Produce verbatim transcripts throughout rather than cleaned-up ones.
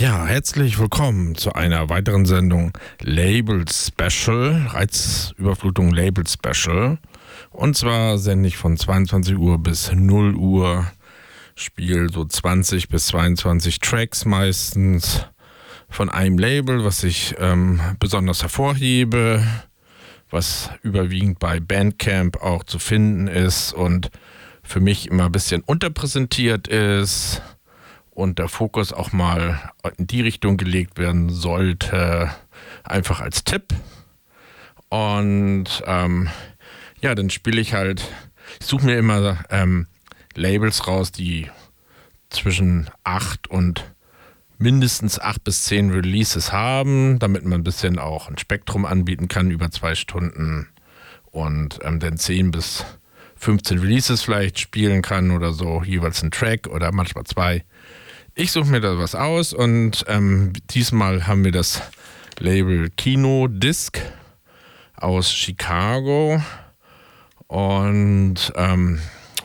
Ja, herzlich willkommen zu einer weiteren Sendung Label Special, Reizüberflutung Label Special. Und zwar sende ich von zweiundzwanzig Uhr bis null Uhr, spiele so zwanzig bis zweiundzwanzig Tracks meistens von einem Label, was ich ähm, besonders hervorhebe, was überwiegend bei Bandcamp auch zu finden ist und für mich immer ein bisschen unterpräsentiert ist. Und der Fokus auch mal in die Richtung gelegt werden sollte, einfach als Tipp. Und ähm, ja, dann spiele ich halt, ich suche mir immer ähm, Labels raus, die zwischen acht und mindestens acht bis zehn Releases haben, damit man ein bisschen auch ein Spektrum anbieten kann über zwei Stunden und ähm, dann zehn bis fünfzehn Releases vielleicht spielen kann oder so, jeweils ein Track oder manchmal zwei. Ich suche mir da was aus und ähm, diesmal haben wir das Label Kino Disc aus Chicago und ähm,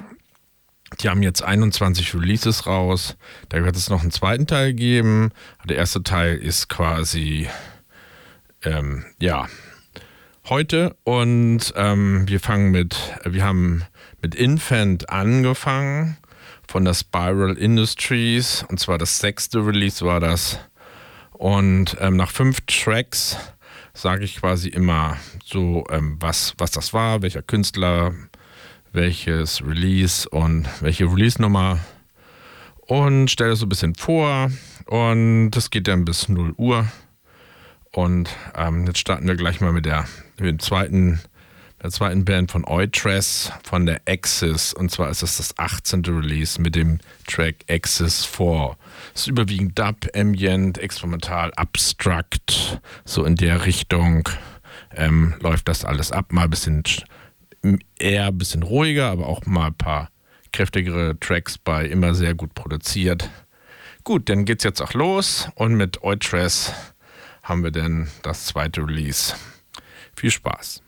die haben jetzt einundzwanzig Releases raus. Da wird es noch einen zweiten Teil geben. Der erste Teil ist quasi ähm, ja heute und ähm, wir fangen mit, wir haben mit Infant angefangen. Von der Spiral Industries, und zwar das sechste Release war das. Und ähm, nach fünf Tracks sage ich quasi immer so, ähm, was, was das war, welcher Künstler, welches Release und welche Release-Nummer. Und stelle das so ein bisschen vor. Und das geht dann bis null Uhr. Und ähm, jetzt starten wir gleich mal mit der, mit dem zweiten der zweiten Band von Oitress, von der Axis, und zwar ist das das achtzehnte Release mit dem Track Axis vier. Es ist überwiegend Dub, Ambient, Experimental, Abstract, so in der Richtung ähm, läuft das alles ab, mal ein bisschen eher ein bisschen ruhiger, aber auch mal ein paar kräftigere Tracks bei, immer sehr gut produziert. Gut, dann geht's jetzt auch los und mit Oitress haben wir dann das zweite Release. Viel Spaß!